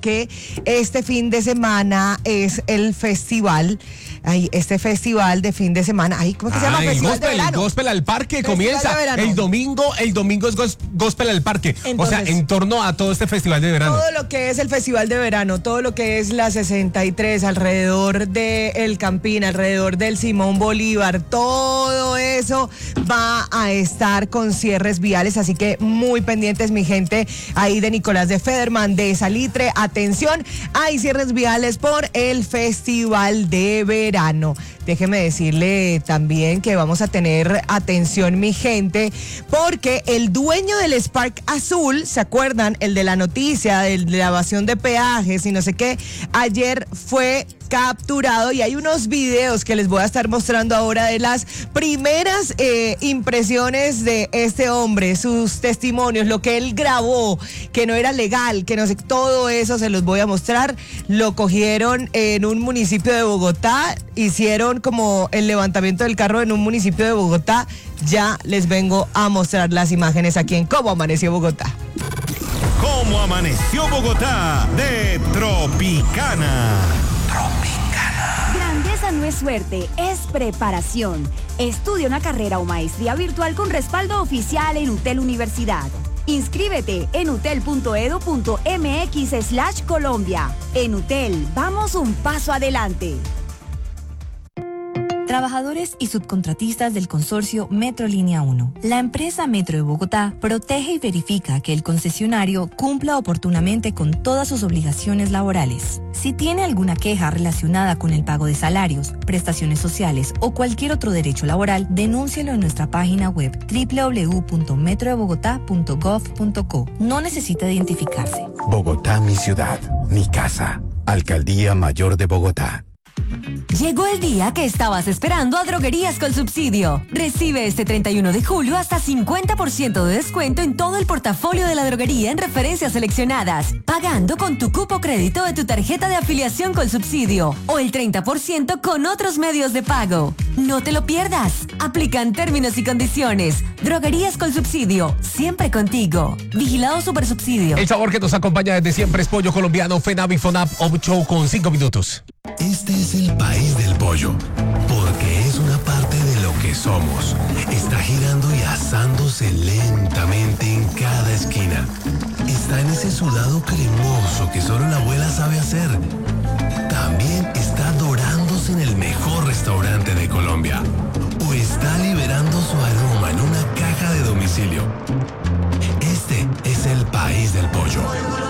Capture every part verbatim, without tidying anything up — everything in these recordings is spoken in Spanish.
porque este fin de semana es el festival, ay, este festival de fin de semana, ay, ¿cómo que se llama? Ah, el Festival gospel, de verano. el gospel al parque Festival comienza de verano. el domingo, el domingo es gos- gospel al parque. Entonces, o sea, en torno a todo este festival de verano. todo lo que es el festival de verano, todo lo que es la sesenta y tres, alrededor de El Campín, alrededor del Simón Bolívar, todo eso va a estar con cierres viales, así que muy pendientes mi gente ahí de Nicolás de Federman, de Salitre, atención, hay cierres viales por el festival de verano. Déjeme decirle también que vamos a tener atención mi gente, porque el dueño del Spark Azul, ¿se acuerdan? El de la noticia, de la evasión de peajes y no sé qué, ayer fue capturado y hay unos videos que les voy a estar mostrando ahora de las primeras eh, impresiones de este hombre, sus testimonios, lo que él grabó, que no era legal, que no sé, todo eso se los voy a mostrar. Lo cogieron en un municipio de Bogotá, hicieron como el levantamiento del carro en un municipio de Bogotá. Ya les vengo a mostrar las imágenes aquí en Cómo Amaneció Bogotá. Cómo Amaneció Bogotá de Tropicana. Grandeza no es suerte, es preparación. Estudia una carrera o maestría virtual con respaldo oficial en UTEL Universidad. Inscríbete en utel punto edu punto mx slash Colombia. En UTEL, vamos un paso adelante. Trabajadores y subcontratistas del consorcio Metro Línea uno. La empresa Metro de Bogotá protege y verifica que el concesionario cumpla oportunamente con todas sus obligaciones laborales. Si tiene alguna queja relacionada con el pago de salarios, prestaciones sociales o cualquier otro derecho laboral, denúncielo en nuestra página web doble u doble u doble u punto metro de bogotá punto gov punto co. No necesita identificarse. Bogotá, mi ciudad, mi casa. Alcaldía Mayor de Bogotá. Llegó el día que estabas esperando a Droguerías con Subsidio. Recibe este treinta y uno de julio hasta cincuenta por ciento de descuento en todo el portafolio de la droguería en referencias seleccionadas, pagando con tu cupo crédito de tu tarjeta de afiliación con Subsidio o el treinta por ciento con otros medios de pago. No te lo pierdas. Aplican términos y condiciones. Droguerías con Subsidio, siempre contigo. Vigilado Supersubsidio. El sabor que nos acompaña desde siempre es pollo colombiano, FENAVI FONAP, ocho con cinco minutos. Este es el país del pollo, porque es una parte de lo que somos. Está girando y asándose lentamente en cada esquina. Está en ese sudado cremoso que solo la abuela sabe hacer. También está dorándose en el mejor restaurante de Colombia. O está liberando su aroma en una caja de domicilio. Este es el país del pollo.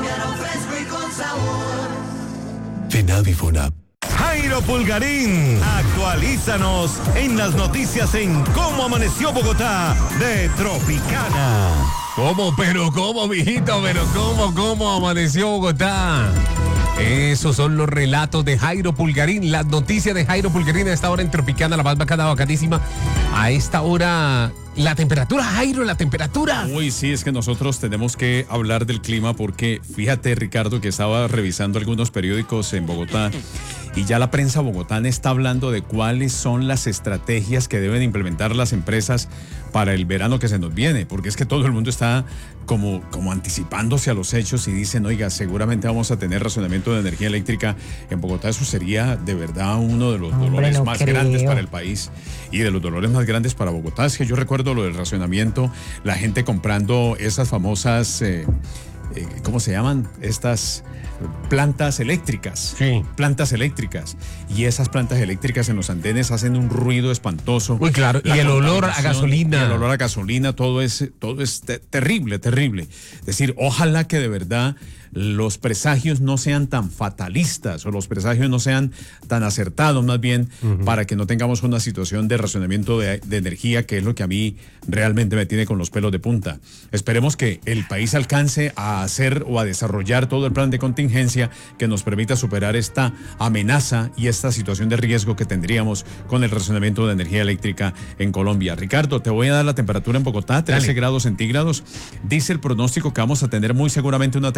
FENAVI FONAP. Jairo Pulgarín, actualízanos en las noticias en Cómo Amaneció Bogotá de Tropicana. ¿Cómo? Pero ¿cómo, mijito? Pero ¿cómo? ¿Cómo amaneció Bogotá? Esos son los relatos de Jairo Pulgarín, las noticias de Jairo Pulgarín a esta hora en Tropicana, la más bacana, bacanísima. A esta hora, la temperatura, Jairo, la temperatura. Uy, sí, es que nosotros tenemos que hablar del clima porque fíjate, Ricardo, que estaba revisando algunos periódicos en Bogotá y ya la prensa bogotana está hablando de cuáles son las estrategias que deben implementar las empresas para el verano que se nos viene, porque es que todo el mundo está como, como anticipándose a los hechos y dicen, oiga, seguramente vamos a tener racionamiento de energía eléctrica en Bogotá. Eso sería de verdad uno de los Hombre, dolores no más creo. grandes para el país y de los dolores más grandes para Bogotá. Es que yo recuerdo lo del racionamiento, la gente comprando esas famosas, eh, eh, ¿cómo se llaman? Estas plantas eléctricas. Sí. Plantas eléctricas. Y esas plantas eléctricas en los andenes hacen un ruido espantoso. Uy, claro. La Y el olor a contaminación, gasolina. y el olor a gasolina, todo es, todo es te- terrible, terrible. Es decir, ojalá que de verdad los presagios no sean tan fatalistas o los presagios no sean tan acertados, más bien, uh-huh. para que no tengamos una situación de racionamiento de, de energía, que es lo que a mí realmente me tiene con los pelos de punta. Esperemos que el país alcance a hacer o a desarrollar todo el plan de contingencia que nos permita superar esta amenaza y esta situación de riesgo que tendríamos con el racionamiento de energía eléctrica en Colombia. Ricardo, te voy a dar la temperatura en Bogotá, trece Dale. grados centígrados. Dice el pronóstico que vamos a tener muy seguramente una temperatura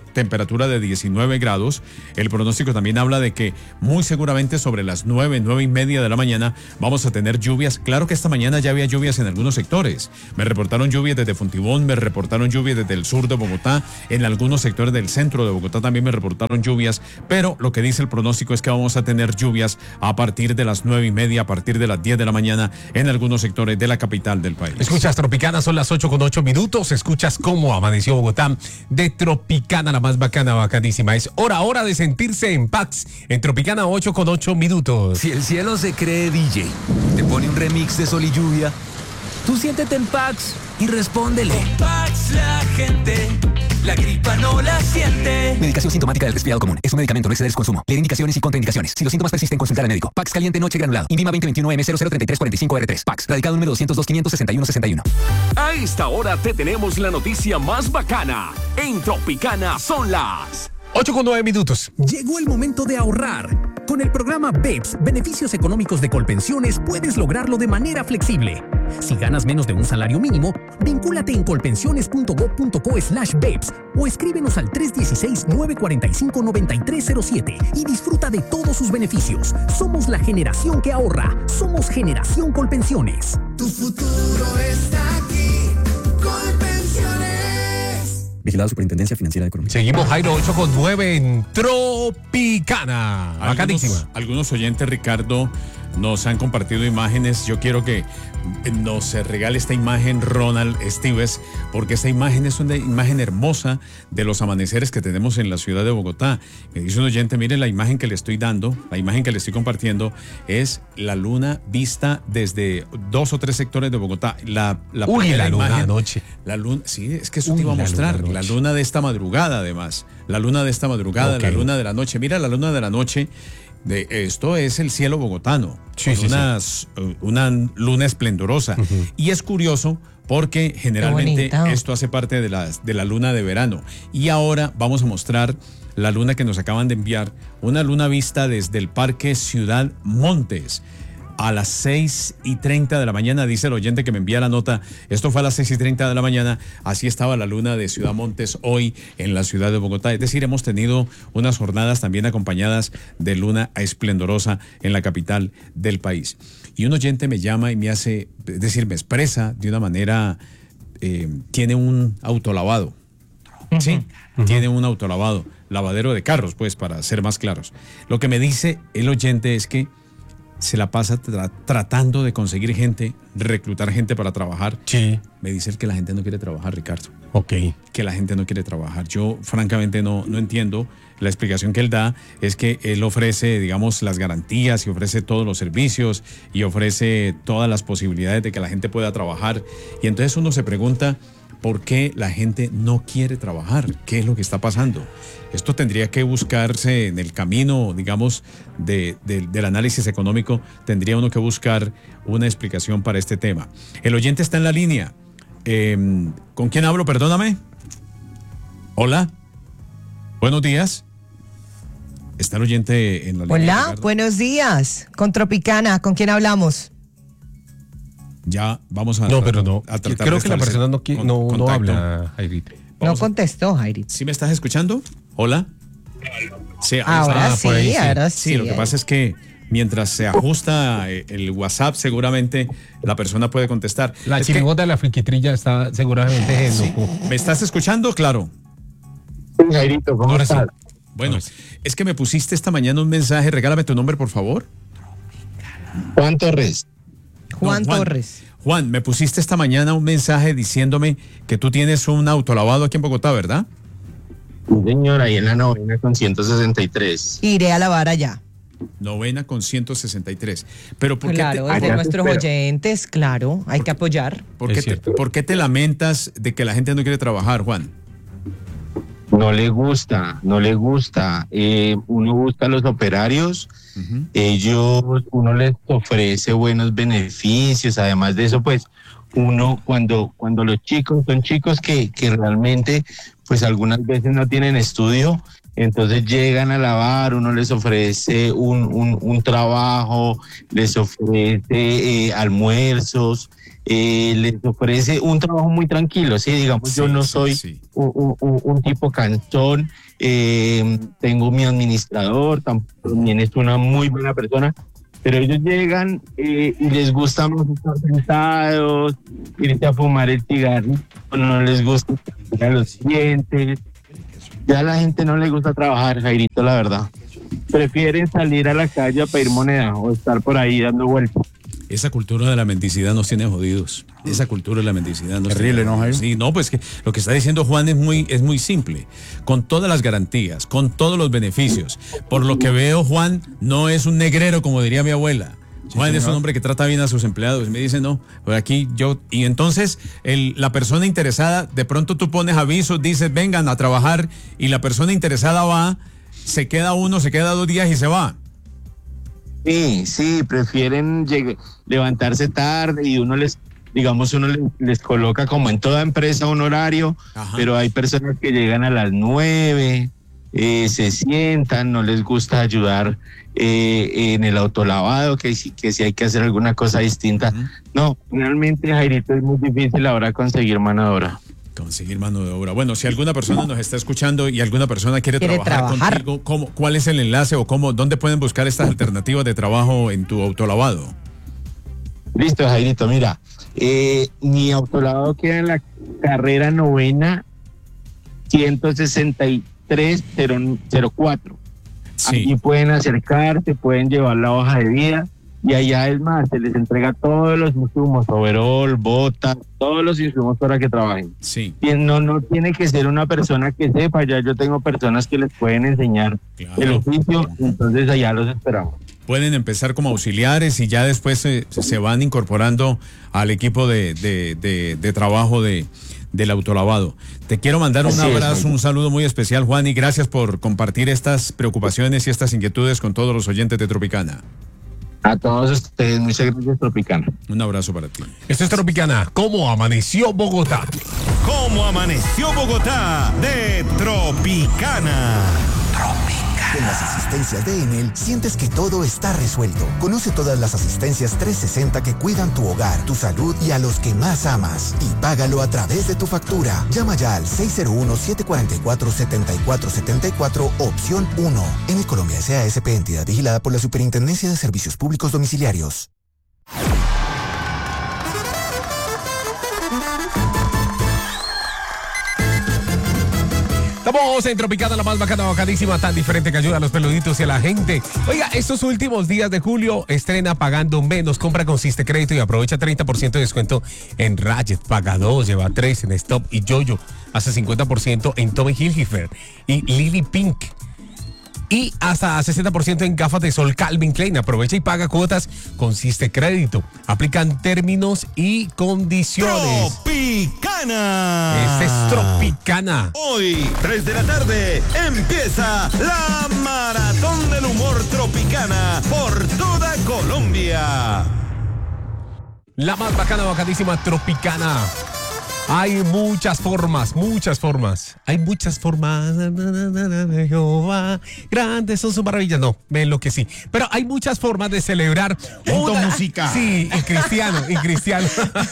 temperatura de diecinueve grados. El pronóstico también habla de que muy seguramente sobre las nueve, nueve y media de la mañana vamos a tener lluvias. Claro que esta mañana ya había lluvias en algunos sectores. Me reportaron lluvias desde Fontibón, me reportaron lluvias desde el sur de Bogotá, en algunos sectores del centro de Bogotá también me reportaron lluvias, pero lo que dice el pronóstico es que vamos a tener lluvias a partir de las nueve y media, a partir de las diez de la mañana en algunos sectores de la capital del país. Escuchas Tropicana, son las ocho con ocho minutos. Escuchas cómo amaneció Bogotá de Tropicana, la más bacana, bacanísima. Es hora, hora de sentirse en Pax en Tropicana, ocho con ocho minutos. Si el cielo se cree D J, te pone un remix de sol y lluvia, tú siéntete en Pax y respóndele. Con Pax la gente, la gripa no la siente. Medicación sintomática del resfriado común. Es un medicamento, no exceder su consumo. Leer indicaciones y contraindicaciones. Si los síntomas persisten, consultar al médico. Pax caliente noche granulado. Invima veinte veintiuno M cero cero treinta y tres cuarenta y cinco R tres. Pax. Radicado número doscientos dos quinientos sesenta y uno sesenta y uno. A esta hora te tenemos la noticia más bacana. En Tropicana son las ocho con nueve minutos. Llegó el momento de ahorrar. Con el programa B E P S, Beneficios Económicos de Colpensiones, puedes lograrlo de manera flexible. Si ganas menos de un salario mínimo, vincúlate en colpensiones.gov.co slash B E P S o escríbenos al tres uno seis, nueve cuatro cinco, nueve tres cero siete y disfruta de todos sus beneficios. Somos la generación que ahorra. Somos Generación Colpensiones. Tu futuro está aquí. Colpensiones. Vigilado Superintendencia Financiera de Economía. Seguimos, Jairo, ocho con nueve en Tropicana. Bacanísima. Algunos, algunos oyentes, Ricardo, nos han compartido imágenes. Yo quiero que nos regale esta imagen Ronald Estives, porque esta imagen es una imagen hermosa de los amaneceres que tenemos en la ciudad de Bogotá. Me dice un oyente, mire la imagen que le estoy dando, la imagen que le estoy compartiendo es la luna vista desde dos o tres sectores de Bogotá. La, la Uy, la luna imagen, anoche. La luna, sí, es que eso Uy, te iba a la mostrar. luna La luna de esta madrugada, además. La luna de esta madrugada, Okay. la luna de la noche. Mira, la luna de la noche. De, esto es el cielo bogotano, sí, sí, unas, sí. una luna esplendorosa. Uh-huh. Y es curioso porque generalmente esto hace parte de la, de la luna de verano. Y ahora vamos a mostrar la luna que nos acaban de enviar, una luna vista desde el Parque Ciudad Montes. A las seis y treinta de la mañana, dice el oyente que me envía la nota, esto fue a las seis y treinta de la mañana, así estaba la luna de Ciudad Montes hoy en la ciudad de Bogotá. Es decir, hemos tenido unas jornadas también acompañadas de luna esplendorosa en la capital del país. Y un oyente me llama y me hace, es decir, me expresa de una manera, eh, tiene un autolavado, ¿sí? Uh-huh. Tiene un autolavado, lavadero de carros, pues, para ser más claros. Lo que me dice el oyente es que se la pasa tra- tratando de conseguir gente, reclutar gente para trabajar. Sí. Me dice el que la gente no quiere trabajar, Ricardo. Ok. Que la gente no quiere trabajar. Yo, francamente, no, no entiendo. La explicación que él da es que él ofrece, digamos, las garantías y ofrece todos los servicios y ofrece todas las posibilidades de que la gente pueda trabajar. Y entonces uno se pregunta, ¿por qué la gente no quiere trabajar? ¿Qué es lo que está pasando? Esto tendría que buscarse en el camino, digamos, de, de, del análisis económico. Tendría uno que buscar una explicación para este tema. El oyente está en la línea. Eh, ¿Con quién hablo? Perdóname. Hola. Buenos días. Está el oyente en la línea. Hola, Ricardo. buenos días. Con Tropicana, ¿con quién hablamos? Ya vamos a No, pero no. a tratar Creo de que la establecer persona no, qui- con- no, no contacto. habla, Jairito. No contestó, Jairi. ¿Sí me estás escuchando? Hola. Sí, ahí Ahora está. sí, Por ahí ahora sí. Sí, lo que pasa es que mientras se ajusta eh, el WhatsApp, seguramente la persona puede contestar. La Es que- chirigota de la friquitrilla está seguramente en Sí. ¿Me estás escuchando? Claro. Jairito, ¿cómo Ahora sí. estás? Bueno, es que me pusiste esta mañana un mensaje. Regálame tu nombre, por favor. Juan Torres. Juan, No, Juan. Torres. Juan, me pusiste esta mañana un mensaje diciéndome que tú tienes un autolavado aquí en Bogotá, ¿verdad? Sí, señor, ahí en la novena con ciento sesenta y tres. Iré a lavar allá. Novena con ciento sesenta y tres. Pero ¿por Claro, qué es te, de Allá nuestros te espero. oyentes, claro, hay que apoyar. por qué Es te- cierto. por qué te lamentas de que la gente no quiere trabajar, Juan? No le gusta, no le gusta. Eh, uno busca a los operarios, Uh-huh. ellos, uno les ofrece buenos beneficios. Además de eso, pues, uno cuando, cuando los chicos son chicos que, que realmente, pues algunas veces no tienen estudio, entonces llegan a lavar, uno les ofrece un, un, un trabajo, les ofrece eh, almuerzos, eh, les ofrece un trabajo muy tranquilo, ¿sí? Digamos, Sí, yo no sí, soy sí. Un, un- un tipo cansón, eh, tengo mi administrador, también es una muy buena persona, pero ellos llegan eh, y les gusta más estar sentados, irse a fumar el cigarrillo, no les gusta ir a los clientes, ya a la gente no le gusta trabajar, Jairito, la verdad. Prefieren salir a la calle a pedir moneda o estar por ahí dando vueltas. Esa cultura de la mendicidad nos tiene jodidos. Esa cultura de la mendicidad nos Terrible, tiene ¿no, Jairo? Sí, no, pues que lo que está diciendo Juan es muy, es muy simple. Con todas las garantías, con todos los beneficios. Por lo que veo, Juan no es un negrero, como diría mi abuela. Juan es un hombre que trata bien a sus empleados. Me dice, no, por aquí yo. Y entonces, el, la persona interesada, de pronto tú pones avisos, dices, vengan a trabajar, y la persona interesada va, se queda uno, se queda dos días y se va. Sí, sí, prefieren lleg- levantarse tarde y uno les, digamos, uno les, les coloca como en toda empresa un horario, Ajá. pero hay personas que llegan a las nueve, eh, se sientan, no les gusta ayudar eh, en el autolavado, que si, que si hay que hacer alguna cosa distinta. No, realmente, Jairito, es muy difícil ahora conseguir mano de obra. Conseguir mano de obra. Bueno, si alguna persona nos está escuchando y alguna persona quiere, Quiere trabajar, trabajar. contigo, ¿cómo, ¿cuál es el enlace o cómo, dónde pueden buscar estas alternativas de trabajo en tu autolavado? Listo, Jairito, mira, eh, mi autolavado queda en la carrera novena ciento sesenta y tres cero cuatro. Sí. Aquí pueden acercarse, pueden llevar la hoja de vida y allá es más, se les entrega todos los insumos, overol, botas, todos los insumos para que trabajen. Sí. Y no, no tiene que ser una persona que sepa, ya yo tengo personas que les pueden enseñar Claro. el oficio, entonces allá los esperamos. Pueden empezar como auxiliares y ya después se, se van incorporando al equipo de, de, de, de trabajo de, del autolavado. Te quiero mandar un Así es, abrazo, Jairo. un saludo muy especial, Juan, y gracias por compartir estas preocupaciones y estas inquietudes con todos los oyentes de Tropicana. A todos ustedes, muchas gracias, Tropicana. Un abrazo para ti. Esto es Tropicana. ¿Cómo amaneció Bogotá? ¿Cómo amaneció Bogotá? De Tropicana. En las asistencias de Enel, sientes que todo está resuelto. Conoce todas las asistencias trescientos sesenta que cuidan tu hogar, tu salud y a los que más amas. Y págalo a través de tu factura. Llama ya al seis cero uno, siete cuatro cuatro, siete cuatro siete cuatro, opción uno. Enel Colombia S A S P, entidad vigilada por la Superintendencia de Servicios Públicos Domiciliarios. Estamos en Tropicana, la más bacana, bacadísima, tan diferente que ayuda a los peluditos y a la gente. Oiga, estos últimos días de julio, estrena pagando menos, compra con Siste Crédito y aprovecha treinta por ciento de descuento en Ratchet, paga dos, lleva tres en Stop y Jojo, hace cincuenta por ciento en Tommy Hilfiger y Lily Pink. Y hasta sesenta por ciento en gafas de sol Calvin Klein. Aprovecha y paga cuotas con Siste Crédito. Aplican términos y condiciones. Tropicana. Este es Tropicana. Hoy, tres de la tarde, empieza la Maratón del Humor Tropicana por toda Colombia. La más bacana, bacadísima Tropicana. Hay muchas formas, muchas formas. Hay muchas formas. De Jehová, grandes son sus maravillas. No, me enloquecí. Pero hay muchas formas de celebrar. Punto una- música. Sí, y cristiano, y cristiano.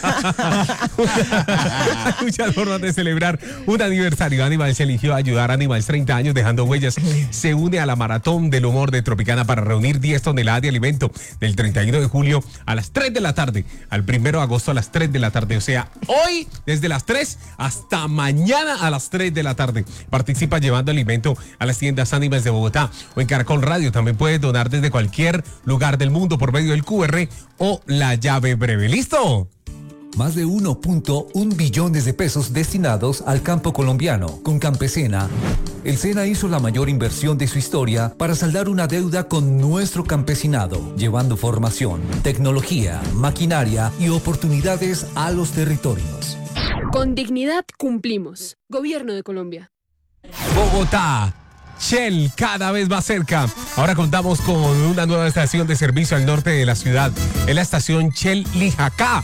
Hay muchas formas de celebrar un aniversario. Animals eligió ayudar a Animals treinta años dejando huellas. Se une a la Maratón del Humor de Tropicana para reunir diez toneladas de alimento del treinta y uno de julio a las tres de la tarde al primero de agosto a las tres de la tarde. O sea, hoy desde las tres hasta mañana a las tres de la tarde. Participa llevando alimento a las tiendas Animals de Bogotá o en Caracol Radio. También puedes donar desde cualquier lugar del mundo por medio del Q R o la llave breve. ¿Listo? Más de uno punto uno billones de pesos destinados al campo colombiano. Con Campesina, el SENA hizo la mayor inversión de su historia para saldar una deuda con nuestro campesinado, llevando formación, tecnología, maquinaria y oportunidades a los territorios. Con dignidad cumplimos. Gobierno de Colombia. Bogotá. Shell cada vez más cerca. Ahora contamos con una nueva estación de servicio al norte de la ciudad. Es la estación Shell Lijacá.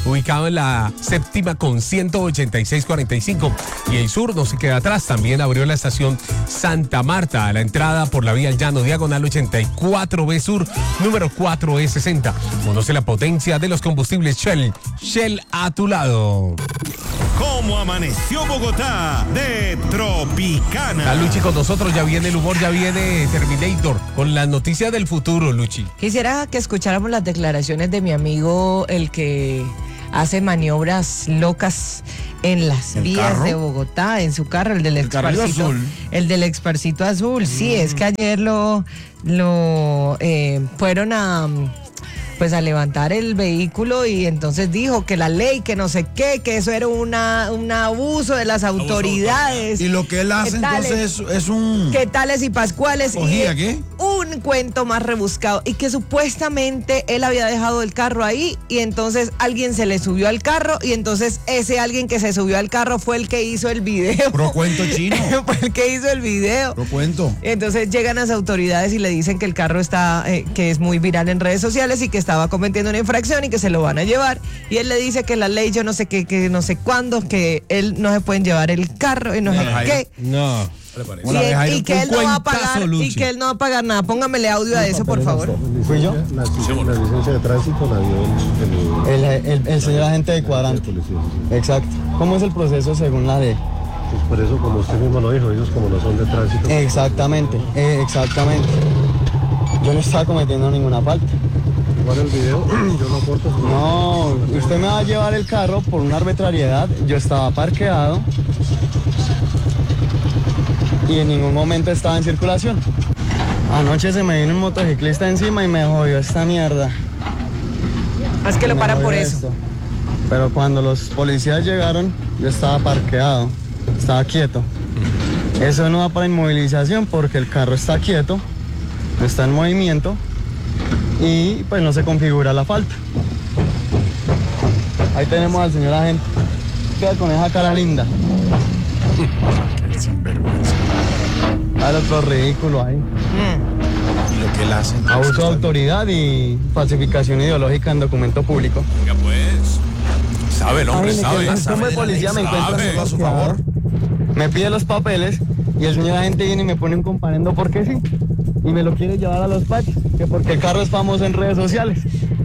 ubicado en la séptima con ciento ochenta y seis cuarenta y cinco. Y el sur no se queda atrás, también abrió la estación Santa Marta a la entrada por la vía El Llano, diagonal ochenta y cuatro B Sur, número cuatro E sesenta. Conoce la potencia de los combustibles Shell. Shell a tu lado. ¿Cómo amaneció Bogotá de Tropicana? La Luchi con nosotros, ya viene el humor, ya viene Terminator con las noticias del futuro, Luchi. Quisiera que escucháramos las declaraciones de mi amigo, el que hace maniobras locas en las ¿El vías carro? de Bogotá, en su carro, el del El carril Exparcito azul. El del Exparcito Azul, mm. sí, es que ayer lo, lo eh, fueron a... pues a levantar el vehículo y entonces dijo que la ley, que no sé qué, que eso era una, un abuso de las autoridades. Y lo que él hace tales, entonces es, es un... ¿Qué tales y pascuales? ¿Cogía y qué? Un cuento más rebuscado. Y que supuestamente él había dejado el carro ahí y entonces alguien se le subió al carro y entonces ese alguien que se subió al carro fue el que hizo el video. Pro cuento chino. Fue el que hizo el video. Pro cuento. Entonces llegan las autoridades y le dicen que el carro está, eh, que es muy viral en redes sociales y que estaba cometiendo una infracción y que se lo van a llevar. Y él le dice que la ley, yo no sé qué, que no sé cuándo, que él no se pueden llevar el carro y no sé qué. No. Y, él- y que él no va a pagar y que él no va a pagar nada. Póngamele audio a eso, por favor. ¿Fui yo? La, la licencia de tránsito la dio el, el, el, el señor agente de cuadrante. Exacto. ¿Cómo es el proceso según la ley? Pues por eso, como usted mismo lo dijo, ellos como no son de tránsito. Exactamente, eh, exactamente. Yo no estaba cometiendo ninguna falta. ¿Cuál el video? Yo no corto. No, usted me va a llevar el carro por una arbitrariedad. Yo estaba parqueado y en ningún momento estaba en circulación. Anoche se me vino un motociclista encima y me jodió esta mierda. Es que lo Me paran por jodió eso. esto. Pero cuando los policías llegaron, yo estaba parqueado, estaba quieto. Eso no va para inmovilización porque el carro está quieto, no está en movimiento y pues no se configura la falta. Ahí tenemos al señor agente. Queda con esa cara linda. Al otro ridículo ahí. Y lo que él hace. Abuso de autoridad y falsificación ideológica en documento público. Oiga, pues. Sabe el hombre, Ay, sabe. El como policía me encuentra Sabe. a su favor. Me pide los papeles y el señor agente viene y me pone un comparendo porque sí. Y me lo quiere llevar a los pachos, que porque el carro es famoso en redes sociales.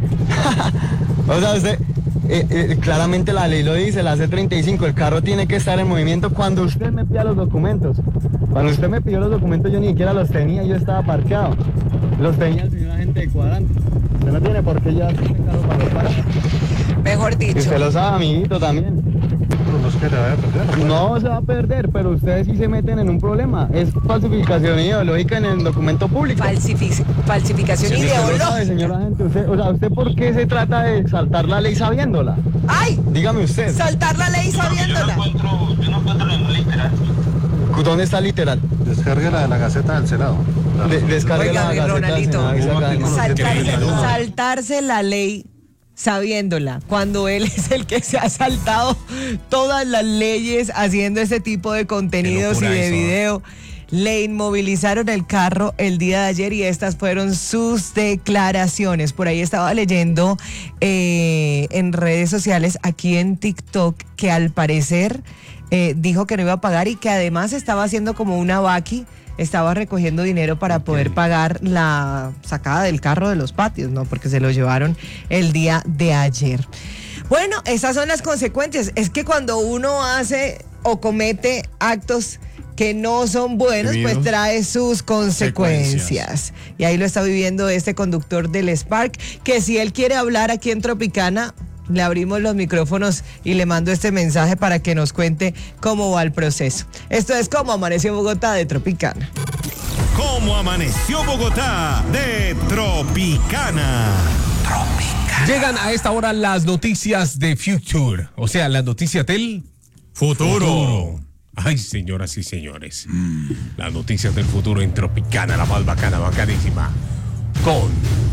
O sea, usted, eh, eh, claramente la ley lo dice, la C treinta y cinco, el carro tiene que estar en movimiento cuando usted me pida los documentos. Cuando usted me pidió los documentos yo ni siquiera los tenía, yo estaba parqueado. Los tenía el señor agente de cuadrante. Usted no tiene por qué llevar este carro para los pachos. Mejor dicho. Y usted lo sabe, amiguito, también. No es que te vaya a perder. No se va a perder, pero ustedes sí se meten en un problema. Es falsificación ideológica en el documento público. Falsific- falsificación Sí, usted lo ideológica. sabe, señora agente. Usted, o sea, ¿usted por qué se trata de saltar la ley sabiéndola? ¡Ay! Dígame usted. Saltar la ley sabiéndola. Yo no encuentro ningún literal. ¿Dónde está el literal? Descárguela de la Gaceta del Senado. De, descárguela Oiga, de mi la Gaceta del Ronaldito, Senado. ahí saca el- saltarse, saltarse la ley sabiéndola, cuando él es el que se ha saltado todas las leyes haciendo ese tipo de contenidos y locura de eso, ¿no? video. Le inmovilizaron el carro el día de ayer y estas fueron sus declaraciones. Por ahí estaba leyendo eh, en redes sociales, aquí en TikTok, que al parecer eh, dijo que no iba a pagar y que además estaba haciendo como una vaqui, estaba recogiendo dinero para poder pagar la sacada del carro de los patios, ¿no? Porque se lo llevaron el día de ayer. Bueno, esas son las consecuencias. Es que cuando uno hace o comete actos que no son buenos, Debido. pues trae sus consecuencias. Consecuencias. Y ahí lo está viviendo este conductor del Spark, que si él quiere hablar aquí en Tropicana, le abrimos los micrófonos y le mando este mensaje para que nos cuente cómo va el proceso. Esto es Cómo Amaneció Bogotá de Tropicana. ¿Cómo amaneció Bogotá de Tropicana? Llegan a esta hora las noticias de Future, o sea, las noticias del futuro. Ay, señoras y señores, las noticias del futuro en Tropicana, la más bacana, bacanísima, con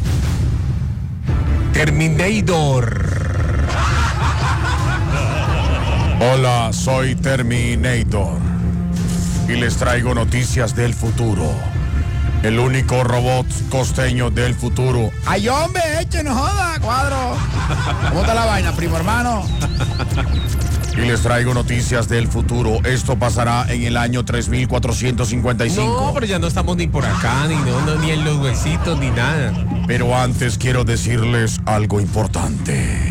Terminator. Hola, soy Terminator y les traigo noticias del futuro. El único robot costeño del futuro. ¡Ay, hombre! ¡Eche, no joda, cuadro! ¿Cómo está la vaina, primo hermano? Y les traigo noticias del futuro. Esto pasará en el año tres mil cuatrocientos cincuenta y cinco. No, pero ya no estamos ni por acá, ni, no, no, ni en los huesitos, ni nada. Pero antes quiero decirles algo importante.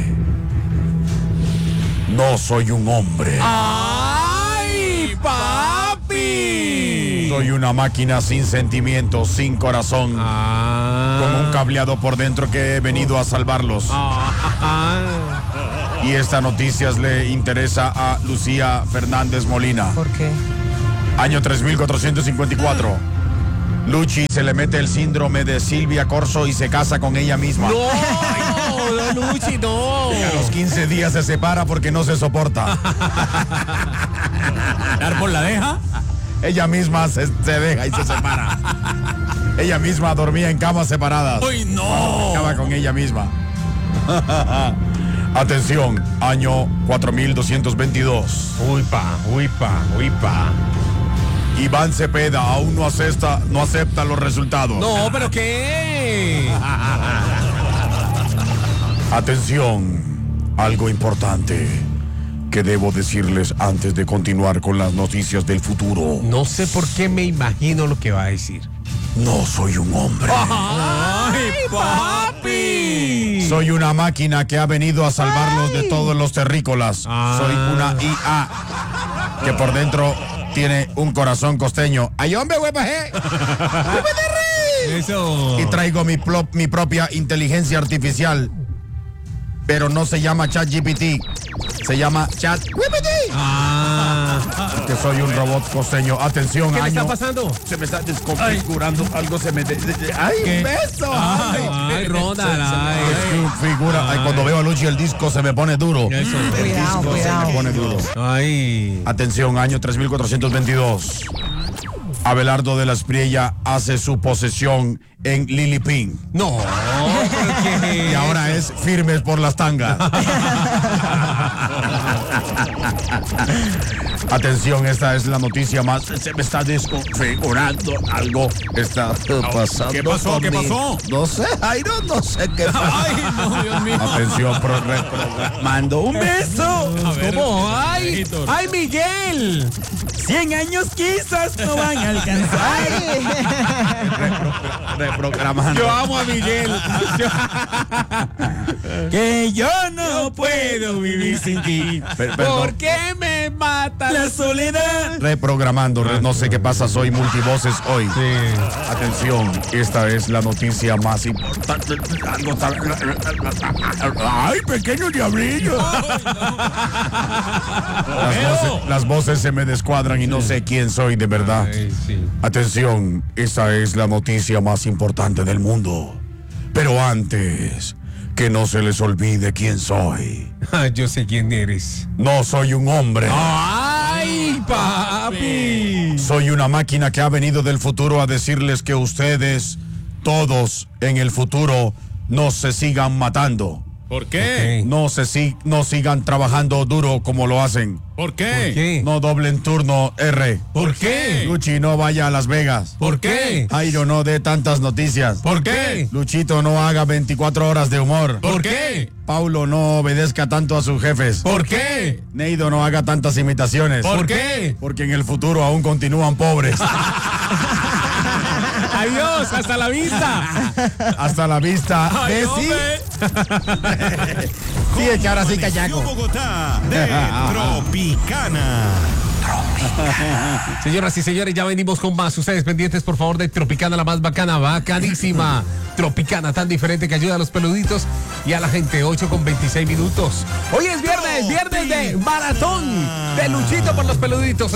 No soy un hombre. ¡Ay, papi! Soy una máquina sin sentimientos, sin corazón, ah. con un cableado por dentro que he venido a salvarlos. Ah. Y esta noticia le interesa a Lucía Fernández Molina. ¿Por qué? Año tres mil cuatrocientos cincuenta y cuatro. Luchi se le mete el síndrome de Silvia Corso y se casa con ella misma. No, no, Luchi, no. Y a los quince días se separa porque no se soporta. ¿El árbol la deja? Ella misma se, se deja y se separa. Ella misma dormía en camas separadas. ¡Uy, no! Acaba con ella misma. Atención, año cuatro mil doscientos veintidós. Uy, pa, uy, pa, uy, pa. Iván Cepeda aún no acepta, no acepta los resultados. No, pero ¿qué? Atención, algo importante que debo decirles antes de continuar con las noticias del futuro. No sé por qué me imagino lo que va a decir. No soy un hombre. ¡Ay, papi! Soy una máquina que ha venido a salvarlos de todos los terrícolas. Ah. Soy una I A que por dentro tiene un corazón costeño. ¡Ay, hombre, güey, bajé! Eso. Y traigo mi, pro- mi propia inteligencia artificial. Pero no se llama ChatGPT. Se llama Chat. Ah. Que soy un robot costeño. Atención, ¿Qué año. le está pasando? Se me está desconfigurando. Algo se me. De, de, de, ¡Ay, ¿Qué? un beso! Ay, ay, Ronald, ay. Figura. Ay, cuando veo a Luchi, el disco se me pone duro. Eso. El Cuidado, disco cuidado. se me pone duro. Ay. Atención, año tres mil cuatrocientos veintidós. Abelardo de la Espriella hace su posesión en Lilipín. No, ¿pero qué? Y ahora es firmes por las tangas. Atención, esta es la noticia más. Se me está desconfigurando. Algo está pasando. ¿Qué pasó? ¿Qué conmigo. pasó? No sé, Jairo, no sé qué pasa. Ay, no, Dios mío. Atención, pro- reprogramando. ¡Un beso! ¿Cómo? ¡Ay! ¡Ay, Miguel! Cien años quizás no van a alcanzar. Repro- reprogramando. Yo amo a Miguel. Que yo no puedo vivir sin ti. Per- perdón. ¿Por qué me mata La soledad. Reprogramando, re- no sé qué pasa, soy multivoces hoy. Sí. Atención, esta es la noticia más importante. Algo tan- ¡Ay, pequeño diablillo! Las voces, las voces se me descuadran y no sé quién soy de verdad. Ay, sí. Atención, esta es la noticia más importante del mundo. Pero antes, que no se les olvide quién soy. Ah, yo sé quién eres. No soy un hombre. ¡Ay, papi! Soy una máquina que ha venido del futuro a decirles que ustedes, todos en el futuro, no se sigan matando. ¿Por qué? No se si- no sigan trabajando duro como lo hacen. ¿Por qué? ¿Por qué? No doblen turno R. ¿Por qué? Luchi no vaya a Las Vegas. ¿Por qué? Jairo no dé tantas noticias. ¿Por qué? Luchito no haga veinticuatro horas de humor. ¿Por qué? Paulo no obedezca tanto a sus jefes. ¿Por qué? Neido no haga tantas imitaciones. ¿Por qué? Porque en el futuro aún continúan pobres. Adiós, hasta la vista. Hasta la vista. Ay, Bessie. hombre. Sí, es que ahora sí callaco. Bogotá de Tropicana. Señoras y señores, ya venimos con más. Ustedes pendientes, por favor, de Tropicana, la más bacana, bacanísima. Tropicana, tan diferente que ayuda a los peluditos y a la gente. ocho con veintiséis minutos. Hoy es viernes, viernes de maratón de Luchito por los peluditos.